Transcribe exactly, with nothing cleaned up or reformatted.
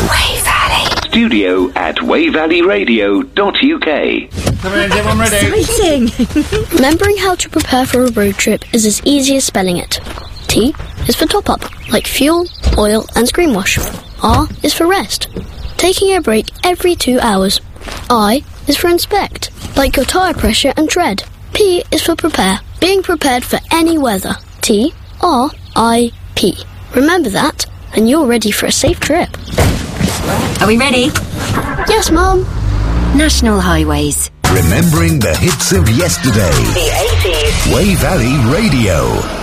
Way Valley. Studio at way valley radio dot u k. Come in, everyone ready? Exciting! Remembering how to prepare for a road trip is as easy as spelling it. T is for top up, like fuel, oil and screen wash. R is for rest, taking a break every two hours. I is for inspect, like your tyre pressure and tread. P is for prepare, being prepared for any weather. T, R, I, P. Remember that, and you're ready for a safe trip. Are we ready? Yes, Mum. National Highways. Remembering the hits of yesterday. The eighties. Way Valley Radio.